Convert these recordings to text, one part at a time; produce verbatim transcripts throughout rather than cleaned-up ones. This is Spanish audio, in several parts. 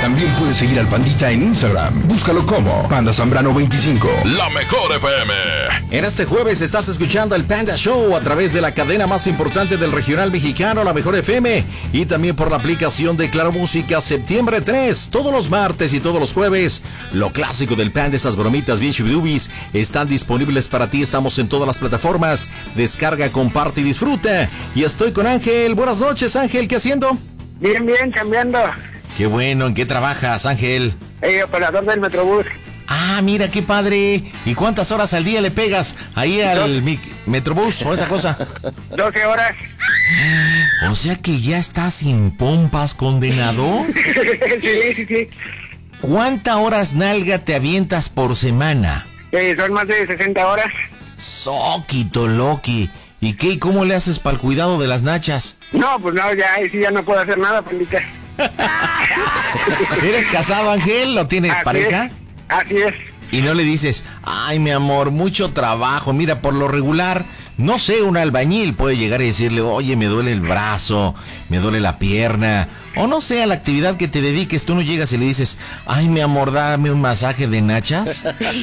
También puedes seguir al Pandita en Instagram. Búscalo como Panda Zambrano veinticinco. La Mejor F M. En este jueves estás escuchando el Panda Show a través de la cadena más importante del regional mexicano, La Mejor F M, y también por la aplicación de Claro Música. Septiembre tres, todos los martes y todos los jueves, lo clásico del Panda, esas bromitas bien chubidubis, están disponibles para ti. Estamos en todas las plataformas. Descarga, comparte y disfruta. Y estoy con Ángel. Buenas noches, Ángel, ¿qué haciendo? Bien, bien, cambiando. Qué bueno, ¿en qué trabajas, Ángel? Eh, operador del Metrobús. Ah, mira, qué padre. ¿Y cuántas horas al día le pegas ahí al mi- Metrobús o esa cosa? doce horas. O sea que ya estás sin pompas, condenado. Sí, sí, sí. ¿Cuántas horas nalga te avientas por semana? Eh, son más de sesenta horas. Soquito, Loki. ¿Y qué? ¿Y cómo le haces para el cuidado de las nachas? No, pues no, ya, ahí sí ya no puedo hacer nada, pandita. ¿Eres casado, Ángel? ¿No tienes Así pareja? es, así es. Y no le dices, ay, mi amor, mucho trabajo. Mira, por lo regular, no sé, un albañil puede llegar y decirle, oye, me duele el brazo, me duele la pierna. O no sé, a la actividad que te dediques, tú no llegas y le dices, ay, mi amor, dame un masaje de nachas.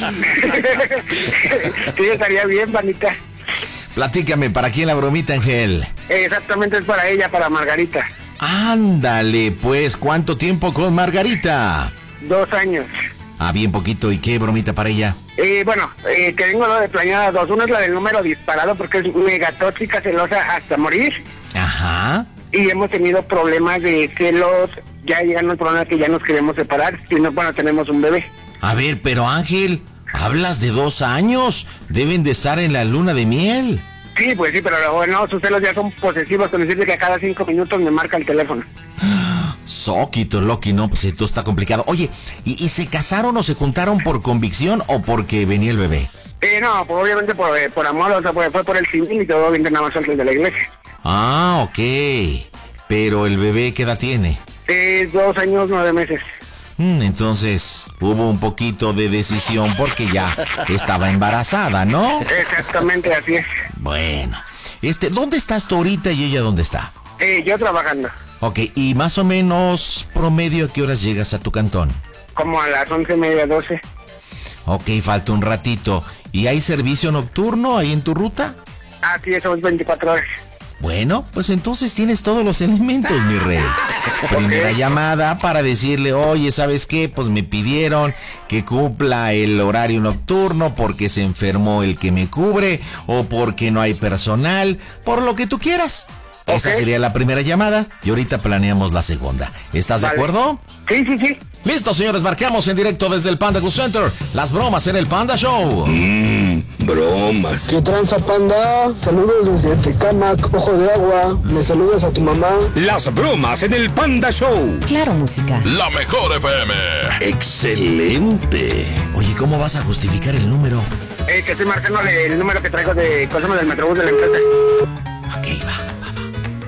Sí, estaría bien, pandita. Platícame, ¿para quién la bromita, Ángel? Eh, exactamente es para ella, para Margarita. Ándale, pues, ¿cuánto tiempo con Margarita? Dos años. Ah, bien poquito. ¿Y qué bromita para ella? Eh, bueno, eh, que tengo de planeadas dos. Una es la del número disparado porque es mega tóxica, celosa hasta morir. Ajá. Y hemos tenido problemas de celos. Ya llegando al problema que ya nos queremos separar. Si no, bueno, tenemos un bebé. A ver, pero Ángel, hablas de dos años. Deben de estar en la luna de miel. Sí, pues sí, pero bueno, sus celos ya son posesivos. Con decirte que a cada cinco minutos me marca el teléfono. Soquito, Loki, no, pues esto está complicado. Oye, ¿y, ¿y se casaron o se juntaron por convicción o porque venía el bebé? Eh, no, pues obviamente por, eh, por amor, o sea, pues, fue por el civil y todo bien, nada más antes de la iglesia. Ah, ok. Pero el bebé, ¿qué edad tiene? Eh, dos años, nueve meses. Mm, entonces, hubo un poquito de decisión porque ya estaba embarazada, ¿no? Exactamente, así es. Bueno, este, ¿dónde estás tú ahorita y ella dónde está? Eh, yo trabajando. Ok, y más o menos promedio, ¿a qué horas llegas a tu cantón? Como a las once y media, doce. Ok, falta un ratito. ¿Y hay servicio nocturno ahí en tu ruta? Así es, son veinticuatro horas. Bueno, pues entonces tienes todos los elementos, mi rey. Primera Ok. llamada para decirle, oye, ¿sabes qué? Pues me pidieron que cumpla el horario nocturno porque se enfermó el que me cubre o porque no hay personal, por lo que tú quieras. Esa Ok. sería la primera llamada y ahorita planeamos la segunda. ¿Estás de Vale. acuerdo? Sí, sí, sí. Listo, señores, marcamos en directo desde el Panda Go Center. Las bromas en el Panda Show. Mmm, bromas. ¿Qué tranza, panda? Saludos desde Tecámac, Ojo de Agua. Me saludas a tu mamá. Las bromas en el Panda Show. Claro Música. La Mejor F M. Excelente. Oye, ¿cómo vas a justificar el número? Eh, que estoy marcándole el número que traigo de cosas del Metrobús de la empresa. Ok, va, va, va.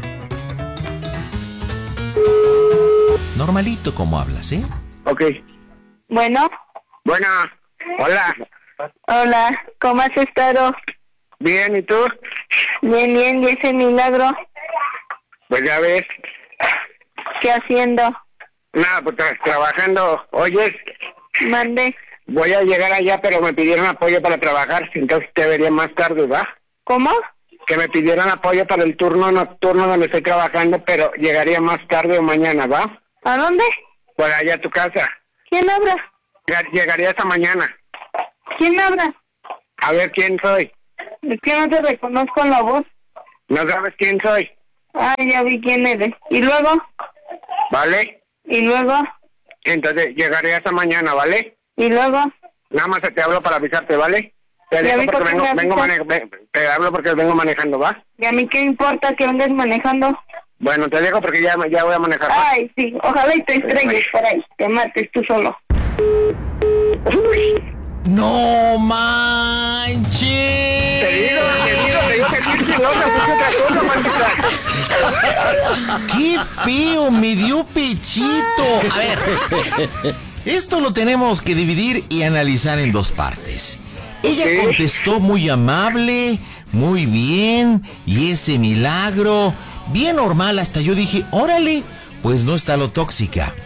Normalito como hablas, ¿eh? Ok. Bueno, Bueno, hola. hola, ¿cómo has estado? Bien, ¿y tú? Bien, bien, ¿y ese milagro? Pues ya ves. ¿Qué haciendo? Nada, pues tra- trabajando. Oye, Mande. voy a llegar allá, pero me pidieron apoyo para trabajar. Entonces te vería más tarde, ¿va? ¿Cómo? Que me pidieron apoyo para el turno nocturno donde estoy trabajando, pero llegaría más tarde o mañana, ¿va? ¿A dónde? Por allá a tu casa. ¿Quién habla? Lleg- Llegaría esta mañana. ¿Quién habla? A ver quién soy. Es que no te reconozco la voz. ¿No sabes quién soy? Ay, ya vi quién eres. ¿Y luego? ¿Vale? ¿Y luego? Entonces llegaré esta mañana, ¿vale? ¿Y luego? Nada más te hablo para avisarte, ¿vale? Te ¿Y a dejo mí por porque qué vengo, me vengo avisas? mane- ve- te hablo porque vengo manejando, ¿va? ¿Y a mí qué importa que andes manejando? Bueno, te dejo porque ya, ya voy a manejar. ¿va? Ay, sí, ojalá y te estrelles por ahí, te mates tú solo. ¡No manches! Te digo, te digo, te digo que sí, sí, no, no, es otra cosa, maldita. ¡Qué feo! Me dio pechito. A ver, esto lo tenemos que dividir y analizar en dos partes. Ella Ok. contestó muy amable, muy bien, y ese milagro, bien normal, hasta yo dije, órale, pues no está lo tóxica.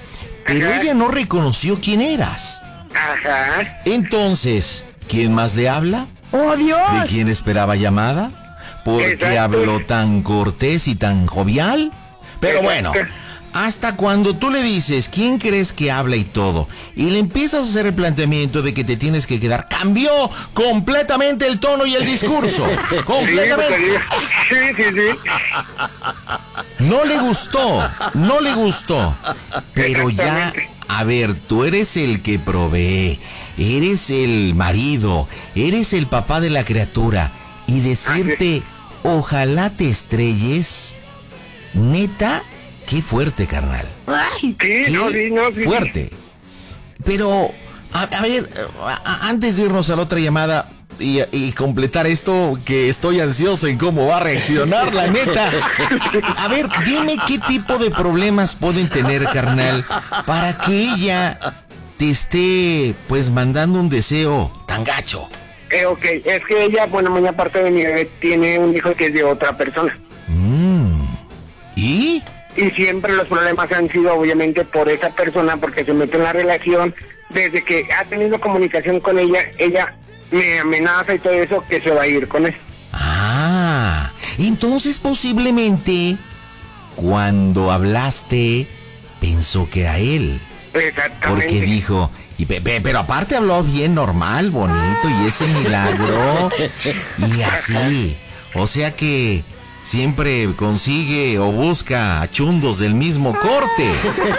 pero Ajá. ella no reconoció quién eras. Ajá. Entonces, ¿quién más le habla? ¡Oh, Dios! ¿De quién esperaba llamada? ¿Por qué Exacto. habló tan cortés y tan jovial? Pero bueno, Exacto. hasta cuando tú le dices quién crees que habla y todo, y le empiezas a hacer el planteamiento de que te tienes que quedar, cambió completamente el tono y el discurso. Completamente. Sí, sí, sí. No le gustó, no le gustó. Pero ya, Exactamente. a ver, tú eres el que provee, eres el marido, eres el papá de la criatura. Y decirte, ojalá te estrelles, neta, qué fuerte, carnal. ¡Ay! Sí, Qué no, sí, no, sí. fuerte. Pero, a, a ver, a- a- antes de irnos a la otra llamada y, y completar esto, que estoy ansioso en cómo va a reaccionar, la neta. A ver, dime qué tipo de problemas pueden tener, carnal, para que ella te esté, pues, mandando un deseo tan gacho. Eh, ok, es que ella, bueno, muy aparte de mi bebé, tiene un hijo que es de otra persona. Mm. ¿Y? Y siempre los problemas han sido obviamente por esa persona, porque se mete en la relación. Desde que ha tenido comunicación con ella, ella me amenaza y todo eso, que se va a ir con él. Ah, entonces posiblemente cuando hablaste pensó que era él. Exactamente. Porque dijo, y pe- pe- pero aparte habló bien normal, bonito, y ese milagro, y así. O sea que siempre consigue o busca a chundos del mismo corte.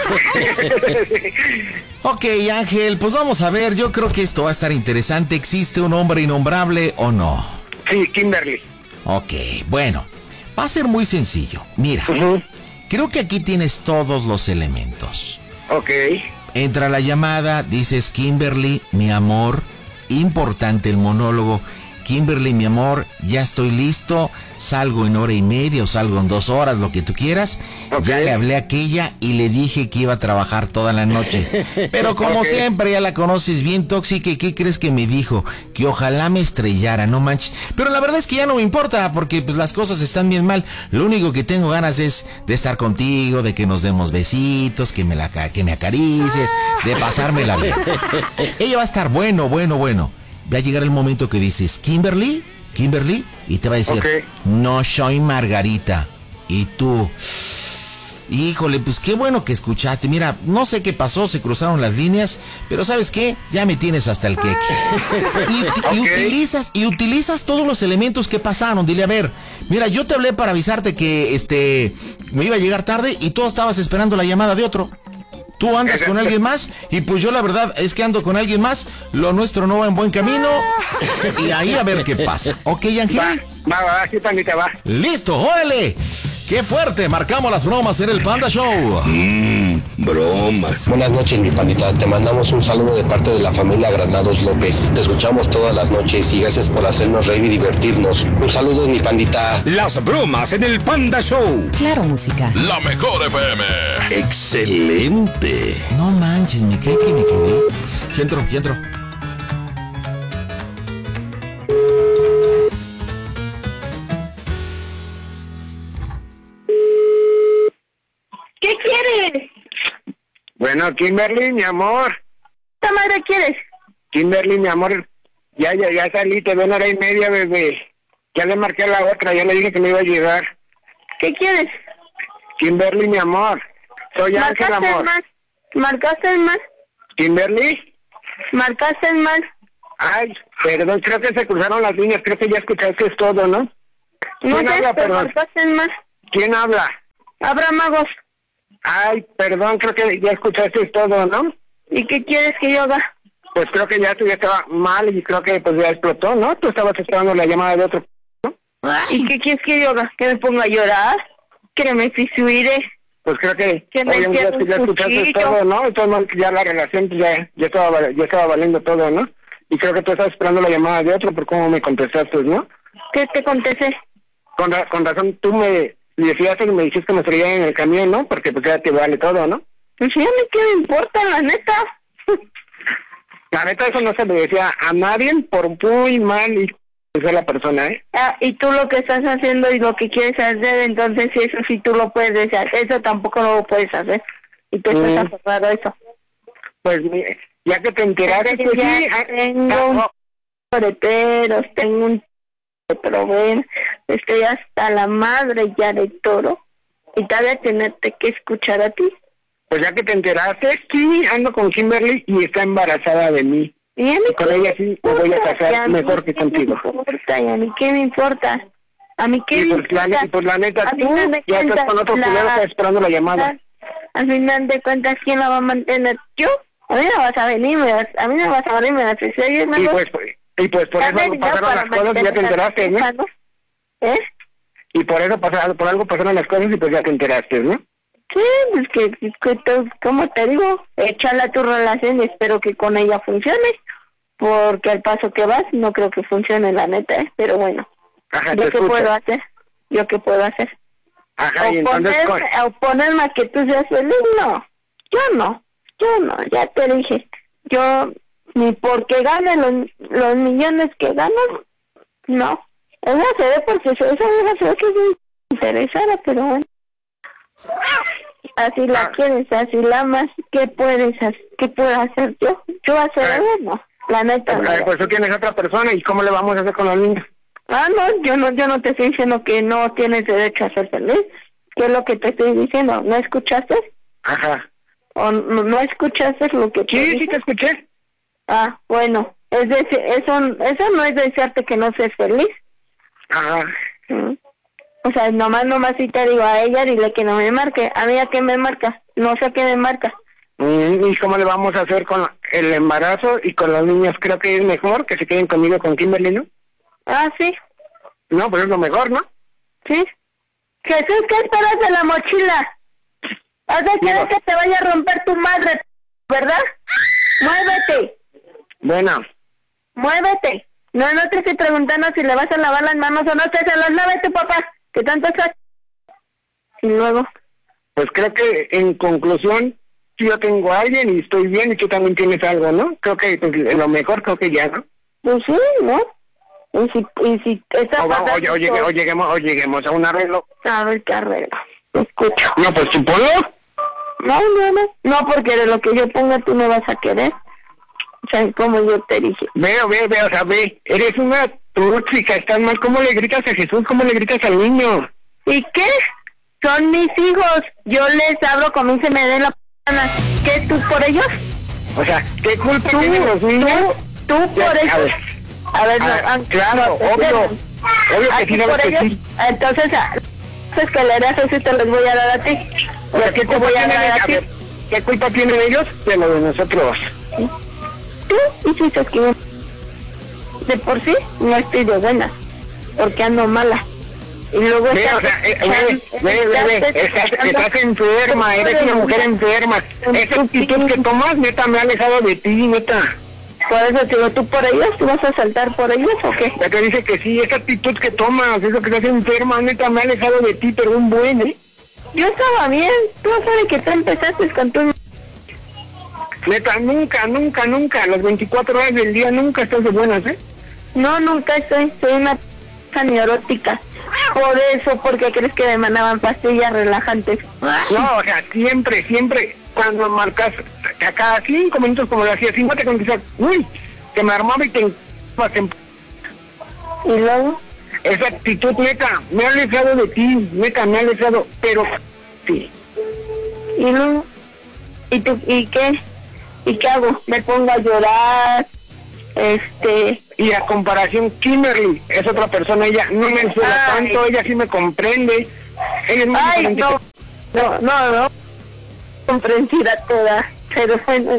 Ok, Ángel, pues vamos a ver, yo creo que esto va a estar interesante. ¿Existe un hombre innombrable o no? Sí, Kimberly. Ok, bueno, va a ser muy sencillo. Mira, Ujú. creo que aquí tienes todos los elementos. Ok. Entra la llamada, dices, Kimberly, mi amor, importante el monólogo. Kimberly, mi amor, ya estoy listo, salgo en hora y media o salgo en dos horas, lo que tú quieras. Ok. Ya le hablé a aquella y le dije que iba a trabajar toda la noche. Pero como Ok. siempre, ya la conoces bien tóxica, ¿y qué crees que me dijo? Que ojalá me estrellara, no manches. Pero la verdad es que ya no me importa, porque pues las cosas están bien mal. Lo único que tengo ganas es de estar contigo, de que nos demos besitos, que me, la, ca- que me acaricies, de pasármela bien. Ella va a estar bueno, bueno, bueno. Va a llegar el momento que dices, Kimberly, Kimberly, y te va a decir, Ok. no soy Margarita. Y tú, híjole, pues qué bueno que escuchaste. Mira, no sé qué pasó, se cruzaron las líneas, pero ¿sabes qué? Ya me tienes hasta el queque. Y, y Ok. utilizas, y utilizas todos los elementos que pasaron. Dile, a ver, mira, yo te hablé para avisarte que este me iba a llegar tarde y tú estabas esperando la llamada de otro. Tú andas con alguien más y pues yo la verdad es que ando con alguien más, lo nuestro no va en buen camino y ahí a ver qué pasa. ¿Ok, Ángel? Va, va, va, sí, pandita, va. ¡Listo! ¡Órale! ¡Qué fuerte! Marcamos las bromas en el Panda Show. Bromas. Buenas noches, mi pandita. Te mandamos un saludo de parte de la familia Granados López. Te escuchamos todas las noches y gracias por hacernos reír y divertirnos. Un saludo, mi pandita. Las bromas en el Panda Show. Claro, música. La mejor F M. Excelente. No manches, me cae que me quedé. Ya entro, ya entro. ¿Qué quieres? Bueno, Kimberly, mi amor. ¿Qué madre quieres? Kimberly, mi amor. Ya, ya, ya salí, te veo en hora y media, bebé. Ya le marqué a la otra, ya le dije que me iba a llegar. ¿Qué quieres? Kimberly, mi amor. Soy Ángel, ¿Marcaste el amor. más? ¿Marcaste el más? Kimberly. ¿Marcaste el más? Ay, perdón, creo que se cruzaron las líneas, creo que ya escuchaste todo, ¿no? No ¿Quién sé, habla, pero perdón? marcaste el más. ¿Quién habla? Abra magos. Ay, perdón, creo que ya escuchaste todo, ¿no? ¿Y qué quieres que yo haga? Pues creo que ya tú ya estaba mal y creo que pues ya explotó, ¿no? Tú estabas esperando la llamada de otro, ¿no? ¿Y qué quieres que yo haga? ¿Que me ponga a llorar? ¿Que me fisuire? Pues creo que Que me hoy en día entierre tú ya un escuchaste cuchillo. todo, ¿no? Entonces ya la relación pues, ya, ya, estaba, ya estaba valiendo todo, ¿no? Y creo que tú estabas esperando la llamada de otro por cómo me contestaste, ¿no? ¿Qué te contesté? Con, ra- con razón tú me decías que me dijiste que me traía en el camión, ¿no? Porque pues ya te vale todo, ¿no? Pues ya a mí qué me importa, la neta. La neta eso no se le decía a nadie por muy mal y que sea la persona, ¿eh? Ah, y tú lo que estás haciendo y lo que quieres hacer, entonces si eso sí tú lo puedes hacer, eso tampoco lo puedes hacer. Y tú Mm. estás aferrado a eso. Pues ya que te enteraste, pues ya sí. Tengo ah, un no. de peros, tengo un de problema, estoy hasta la madre ya de todo. Y todavía tenerte que escuchar a ti. Pues ya que te enteraste, sí, ando con Kimberly y está embarazada de mí. Y a mí Y con qué ella me sí me voy a importa, casar y a mí mejor que qué contigo. me importa, y a mí qué me importa. A mí qué Y me pues la, importa. ne- pues la neta, A tú final de ya estás cuentas, con otro la- culero, estás esperando la llamada. Al final de cuentas, ¿quién la va a mantener? ¿Yo? A mí no vas a venir, me vas, a mí no vas a venir, me vas a decir, oye, Y mejor, pues, y pues por eso dame dinero pasaron para las cosas y ya te mantener a enteraste, mi ¿no? hija, ¿no? ¿Eh? Y por eso pasaron, por algo pasaron las cosas y pues ya te enteraste, ¿no? Sí, pues que, que tú, ¿cómo te digo? Échala a tu relación y espero que con ella funcione, porque al paso que vas no creo que funcione, la neta, ¿eh? Pero bueno, Ajá, te ¿yo qué escucho. puedo hacer? ¿Yo qué puedo hacer? Ajá, y entonces... Oponerme, con- oponerme a que tú seas feliz, no, yo no, yo no, ya te dije, yo ni porque gane los, los millones que ganas, no, ella se ve porque se esa vieja se ve que es interesada, pero bueno, así la Ah. quieres, así la amas, ¿qué puedes hacer? ¿Qué puedo hacer yo? Yo hacer Ah. algo, no, la neta no. A ver, pues tú tienes otra persona y ¿cómo le vamos a hacer con los niños? Ah, no, yo no, yo no te estoy diciendo que no tienes derecho a ser feliz. ¿Qué es lo que te estoy diciendo? ¿No escuchaste? Ajá. ¿O no, no escuchaste lo que te Sí, sí dije? te escuché. Ah, bueno, es decir, eso, eso no es desearte que no seas feliz. Ajá. Mm. O sea, nomás, nomás si te digo a ella, dile que no me marque. A mí, ¿a qué me marca? No sé a qué me marca. Mm, ¿Y cómo le vamos a hacer con el embarazo y con los niños? Creo que es mejor que se queden conmigo con Kimberly, ¿no? Ah, sí, No, pues es lo mejor, ¿no? sí. Jesús, ¿qué esperas de la mochila? ¿Has de querer que te vaya a romper tu madre, verdad? Muévete, Bueno, muévete. No, no te estoy preguntando si le vas a lavar las manos o no te se las lave tu papá, que tanto estás. Y luego, pues creo que en conclusión, si yo tengo a alguien y estoy bien y tú también tienes algo, ¿no? Creo que pues, lo mejor creo que ya, ¿no? pues sí, ¿no? Y si, y si está O, va- o, pasando o llegue- todo- o lleguemos, o lleguemos a un arreglo. A ver qué arreglo. Escucho. No, pues tú ponlo. No, no, no. No, porque de lo que yo ponga tú no vas a querer. O sea, como yo te dije. Veo, veo, veo, o sea, ve, eres una tóxica, estás mal. ¿Cómo le gritas a Jesús? ¿Cómo le gritas al niño? ¿Y qué? Son mis hijos. Yo les hablo como se me dé la gana. ¿Qué, tú por ellos? O sea, ¿qué culpa Tú, tienen los niños? tú, tú Ya, por a ellos. ver. A ver, no, Ah, ah, claro, no, obvio. espérame. Obvio que Aquí sí, sabes por que ellos. sí. Entonces, a las escaleras eso te los voy a dar a ti. O sea, Yo ¿qué te culpa voy a tienen dar ellos? a A ti. ver, ¿qué culpa tienen ellos de lo de nosotros? Tú hiciste que yo- de por sí no estoy de buenas, porque ando mala. Y luego Ve, estás- o sea, eh, ve, ve, ve, ve, estás, estás enferma, eres una mujer enferma. Esa actitud que tomas, neta, me ha alejado de ti, neta. Por eso te digo, ¿tú por ellos? ¿Tú vas a saltar por ellos o qué? Ya te dice que sí, esa actitud que tomas, eso que estás enferma, neta, me ha alejado de ti, pero un buen, ¿eh? Yo estaba bien, tú sabes que tú empezaste con tu... Neta, nunca, nunca, nunca, las veinticuatro horas del día nunca estás de buenas, ¿eh? No, nunca estoy, soy una p*** neurótica. Por eso, porque crees que me mandaban pastillas relajantes. No, o sea, siempre, siempre, cuando marcas a cada cinco minutos como lo hacías, cinco te contestas, uy, se me armaba y te enc- en- Y luego, esa actitud, neta, me ha alejado de ti, neta, me ha alejado, pero sí. y luego, ¿y tú, y qué? ¿Y qué hago? Me pongo a llorar, este... Y a comparación, Kimberly es otra persona, ella no me ensuela Ay. tanto, ella sí me comprende, ella es muy Ay, diferente no, no, no, no, comprensiva toda, pero bueno,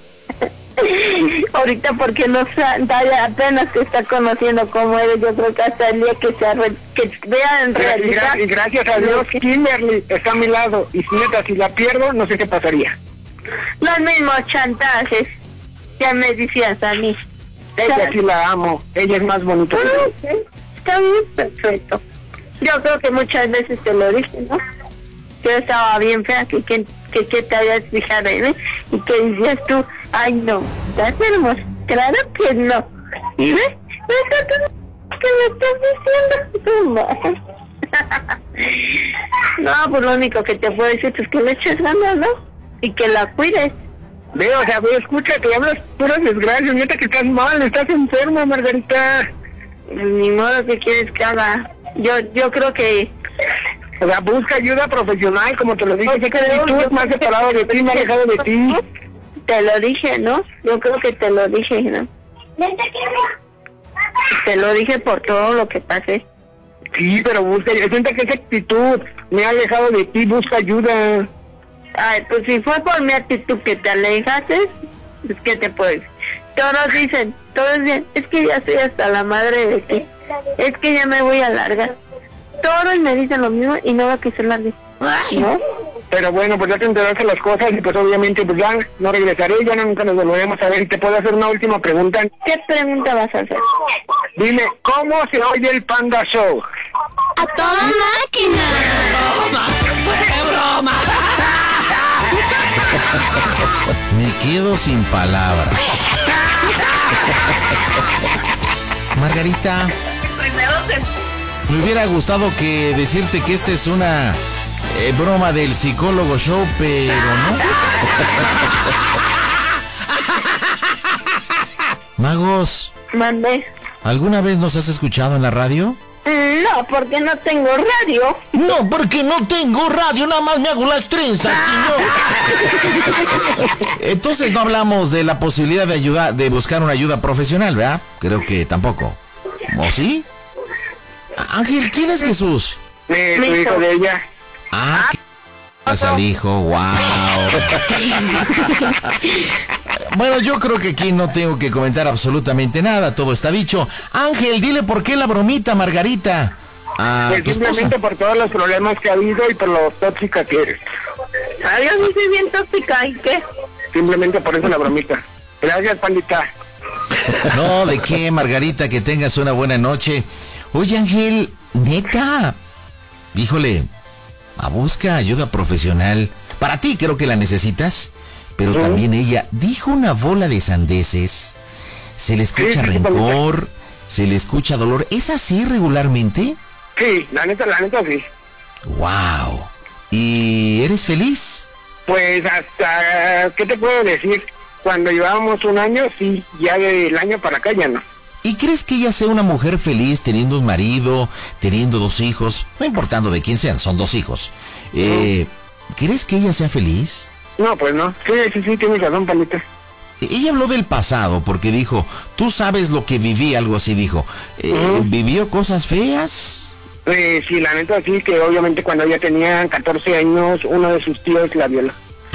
ahorita porque no sabe, apenas te está conociendo cómo eres, yo creo que hasta el día que se arre, que vea en que- y, realidad, gra- y gracias a Dios, Kimberly está a mi lado, y si neta, si la pierdo, no sé qué pasaría. los mismos chantajes, ya me decías a mí. Ella sí la amo, ella es más bonita que yo. Ah, sí, está bien, perfecto. Yo creo que muchas veces te lo dije, ¿no? Yo estaba bien fea, que que, que, que te habías fijado en mí, y que decías tú, ay no, estás hermosa, claro que no. ¿Y ves? Eso tú que me estás diciendo. No, pues lo único que te puedo decir es que le eches ganas, ¿no? Y que la cuides. Ve, o sea, ve, escucha, que hablas puras desgracias, neta que estás mal, estás enferma, Margarita. Ni modo, ¿qué quieres que haga? Yo, yo creo que... O sea, busca ayuda profesional, como te lo dije, sé que tú me has separado de ti, me has alejado de ti. Te lo dije, ¿no? Yo creo que te lo dije, ¿no? Te lo dije por todo lo que pasé. Sí, pero busca, sienta que esa actitud me ha alejado de ti, busca ayuda. Ay, pues si fue por mi actitud que te alejaste, pues ¿qué te puedes? Todos dicen, todos dicen, es que ya estoy hasta la madre de ti, es que ya me voy a largar. Todos me dicen lo mismo y no va a que se largue, ¿no? Pero bueno, pues ya te enteraste las cosas y pues obviamente pues ya no regresaré, ya no, nunca nos volveremos a ver. Y te puedo hacer una última pregunta. ¿Qué pregunta vas a hacer? Dime, ¿cómo se oye el Panda Show? ¡A toda máquina! ¡Fue broma! Me quedo sin palabras. Margarita, me hubiera gustado que decirte que esta es una eh, broma del psicólogo show, pero no. Magos, Mandé. ¿alguna vez nos has escuchado en la radio? No, porque no tengo radio. No, porque no tengo radio, nada más me hago las trenzas, señor. Entonces no hablamos de la posibilidad de ayudar, de buscar una ayuda profesional, ¿verdad? Creo que tampoco. ¿O sí? Ángel, ¿quién es Jesús? Eh, tu hijo de ella. Ah, ¿qué pasa al hijo? Wow. Bueno, yo creo que aquí no tengo que comentar absolutamente nada, todo está dicho. Ángel, dile por qué la bromita, Margarita. A Pues tu simplemente esposa. por todos los problemas que ha habido y por lo tóxica que eres. Ay, yo sí soy bien tóxica, ¿y qué? Simplemente por eso la bromita. Gracias, Pandita. No, ¿de qué, Margarita? Que tengas una buena noche. Oye, Ángel, neta. Híjole, a busca ayuda profesional. Para ti creo que la necesitas, pero Sí. también ella dijo una bola de sandeces. Se le escucha Sí, sí, rencor, se le escucha dolor. ¿Es así regularmente? Sí, la neta, la neta sí. ¡Wow! ¿Y eres feliz? Pues hasta, ¿qué te puedo decir? Cuando llevábamos un año, sí, ya del año para acá ya no. ¿Y crees que ella sea una mujer feliz teniendo un marido, teniendo dos hijos? No importando de quién sean, son dos hijos. Eh, ¿Crees que ella sea feliz? No, pues no. Sí, sí, sí, tienes razón, Pandita. Ella habló del pasado porque dijo, tú sabes lo que viví, algo así dijo. Eh, Ujú. ¿Vivió cosas feas? Eh, sí, la neta sí, que obviamente cuando ella tenía catorce años, uno de sus tíos la violó.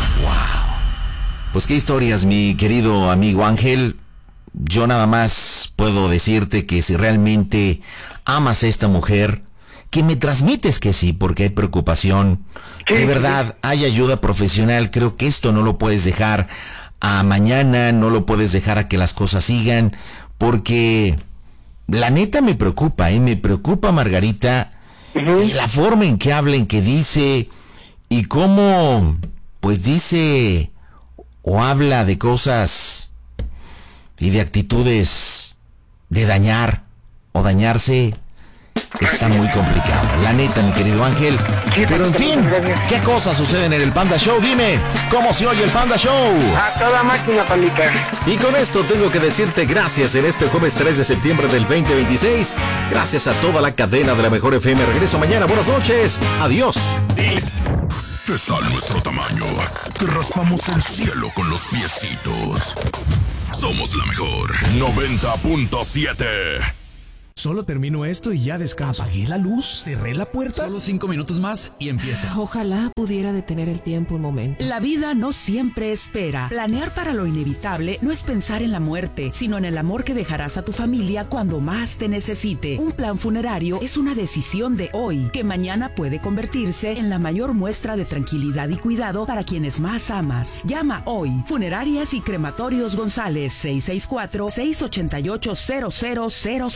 Pues qué historias, mi querido amigo Ángel. Yo nada más puedo decirte que si realmente amas a esta mujer, que me transmites que sí, porque hay preocupación. Sí, De verdad, hay ayuda profesional. Creo que esto no lo puedes dejar a mañana, no lo puedes dejar a que las cosas sigan, porque la neta me preocupa, ¿eh? Me preocupa, Margarita, Ujú. y la forma en que habla, en que dice, y cómo, pues dice o habla de cosas y de actitudes de dañar o dañarse. Está muy complicado, la neta, mi querido Ángel. Sí, Pero en fin, gracias. ¿qué cosas suceden en el Panda Show? Dime, ¿cómo se oye el Panda Show? A toda máquina, Pandita. Y con esto tengo que decirte gracias en este jueves tres de septiembre del veinte veintiséis. Gracias a toda la cadena de la Mejor F M. Regreso mañana. Buenas noches. Adiós. ¿Qué tal nuestro tamaño? Que raspamos el cielo con los piecitos. Somos la mejor. noventa punto siete. Solo termino esto y ya descanso. Apagué la luz, cerré la puerta. Solo cinco minutos más y empiezo. Ojalá pudiera detener el tiempo un momento. La vida no siempre espera. Planear para lo inevitable no es pensar en la muerte, sino en el amor que dejarás a tu familia cuando más te necesite. Un plan funerario es una decisión de hoy, que mañana puede convertirse en la mayor muestra de tranquilidad y cuidado para quienes más amas. Llama hoy. Funerarias y Crematorios González, seis seis cuatro, seis ocho ocho, cero cero cero cero.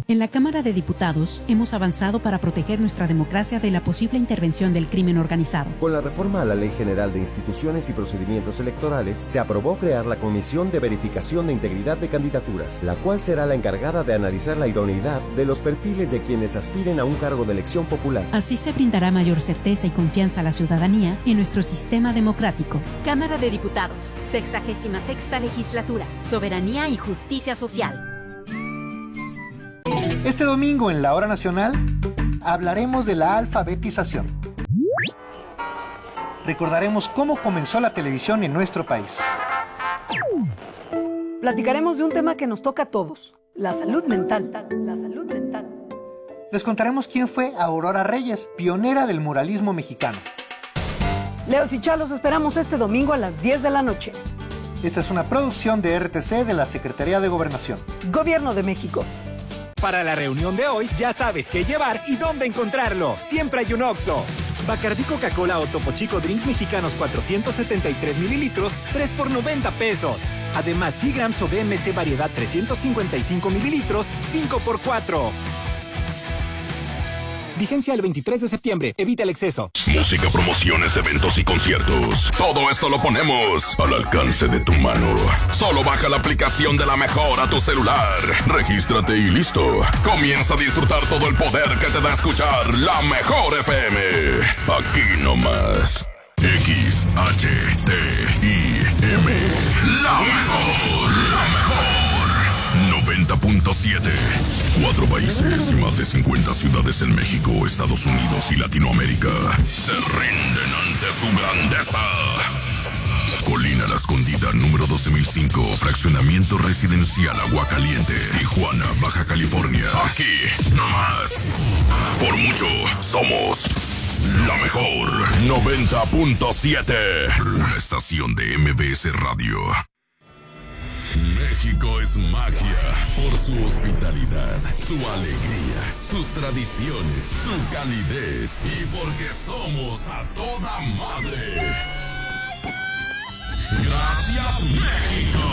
En la Cámara de Diputados hemos avanzado para proteger nuestra democracia de la posible intervención del crimen organizado. Con la reforma a la Ley General de Instituciones y Procedimientos Electorales, se aprobó crear la Comisión de Verificación de Integridad de Candidaturas, la cual será la encargada de analizar la idoneidad de los perfiles de quienes aspiren a un cargo de elección popular. Así se brindará mayor certeza y confianza a la ciudadanía en nuestro sistema democrático. Cámara de Diputados, sexagésima sexta legislatura, soberanía y justicia social. Este domingo en la Hora Nacional hablaremos de la alfabetización. Recordaremos cómo comenzó la televisión en nuestro país. Platicaremos de un tema que nos toca a todos, la salud mental. La salud mental. Les contaremos quién fue Aurora Reyes, pionera del muralismo mexicano. Leos y Chalos esperamos este domingo a las diez de la noche. Esta es una producción de R T C de la Secretaría de Gobernación. Gobierno de México. Para la reunión de hoy ya sabes qué llevar y dónde encontrarlo. Siempre hay un Oxxo. Bacardí Coca-Cola o Topo Chico Drinks Mexicanos cuatrocientos setenta y tres mililitros, tres por noventa pesos. Además, Seagrams o B M C Variedad trescientos cincuenta y cinco mililitros, cinco por cuatro. Vigencia el veintitrés de septiembre. Evita el exceso. Música, promociones, eventos y conciertos. Todo esto lo ponemos al alcance de tu mano. Solo baja la aplicación de La Mejor a tu celular. Regístrate y listo. Comienza a disfrutar todo el poder que te da escuchar La Mejor F M. Aquí nomás. X H T I M. La Mejor. La Mejor. noventa punto siete. Cuatro países y más de cincuenta ciudades en México, Estados Unidos y Latinoamérica se rinden ante su grandeza. Colina La Escondida, número doce mil cinco, fraccionamiento residencial Aguacaliente, Tijuana, Baja California. Aquí, nomás. Por mucho, somos la mejor. noventa punto siete. Una estación de M B S Radio. México es magia por su hospitalidad, su alegría, sus tradiciones, su calidez y porque somos a toda madre. Gracias, México.